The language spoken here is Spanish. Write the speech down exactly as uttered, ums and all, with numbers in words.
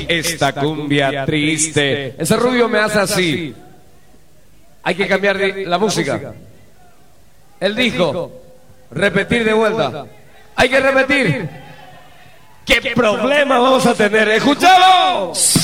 esta cumbia triste. Ese rubio me hace así. Hay que cambiar de la música. Él dijo, repetir de vuelta. Hay que repetir. ¿Qué problema vamos a tener? ¡Escuchamos!